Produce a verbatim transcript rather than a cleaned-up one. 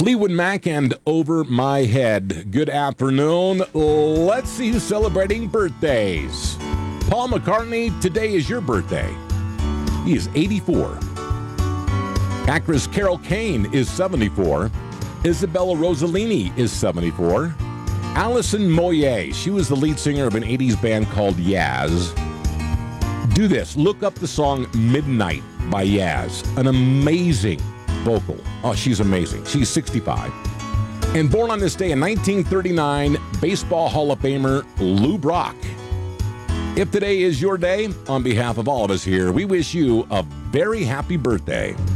Fleetwood Mac and Over My Head. Good afternoon. Let's see who's celebrating birthdays. Paul McCartney, today is your birthday. He is eighty-four. Actress Carol Kane is seventy-four. Isabella Rossellini is seventy-four. Alison Moyet, she was the lead singer of an eighties band called Yaz. Do this. Look up the song Midnight by Yaz. An amazing vocal. Oh, she's amazing. She's sixty-five. And born on this day in nineteen thirty-nine, Baseball Hall of Famer Lou Brock. If today is your day, on behalf of all of us here, we wish you a very happy birthday.